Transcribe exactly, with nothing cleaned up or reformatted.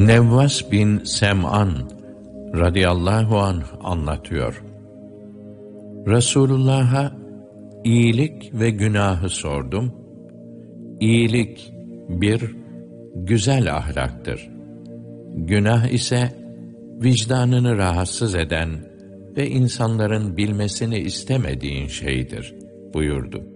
Nevvas bin Sem'an radıyallahu anh anlatıyor. Resulullah'a iyilik ve günahı sordum. İyilik bir güzel ahlaktır. Günah ise vicdanını rahatsız eden ve insanların bilmesini istemediğin şeydir buyurdu.